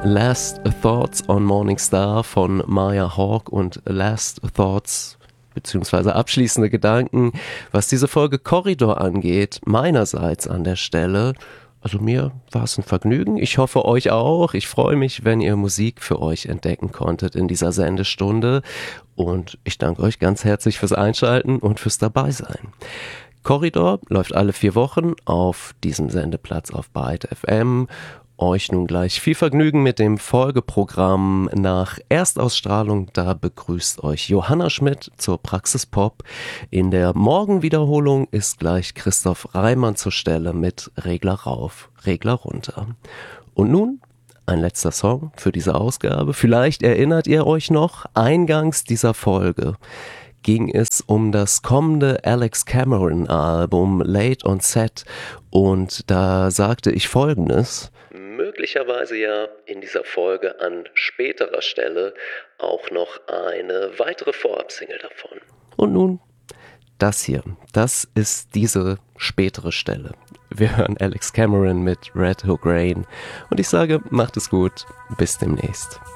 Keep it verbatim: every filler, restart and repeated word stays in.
Last Thoughts on Morning Star von Maya Hawke und Last Thoughts beziehungsweise abschließende Gedanken, was diese Folge Korridor angeht, meinerseits an der Stelle. Also mir war es ein Vergnügen, ich hoffe euch auch. Ich freue mich, wenn ihr Musik für euch entdecken konntet in dieser Sendestunde und ich danke euch ganz herzlich fürs Einschalten und fürs Dabeisein. Korridor läuft alle vier Wochen auf diesem Sendeplatz auf Byte F M. Euch nun gleich viel Vergnügen mit dem Folgeprogramm nach Erstausstrahlung. Da begrüßt euch Johanna Schmidt zur Praxis Pop. In der Morgenwiederholung ist gleich Christoph Reimann zur Stelle mit Regler rauf, Regler runter. Und nun ein letzter Song für diese Ausgabe. Vielleicht erinnert ihr euch noch, eingangs dieser Folge ging es um das kommende Alex Cameron Album Late on Set und da sagte ich Folgendes: Möglicherweise ja in dieser Folge an späterer Stelle auch noch eine weitere Vorabsingle davon. Und nun das hier, das ist diese spätere Stelle. Wir hören Alex Cameron mit Red Hook Rain und ich sage, macht es gut, bis demnächst.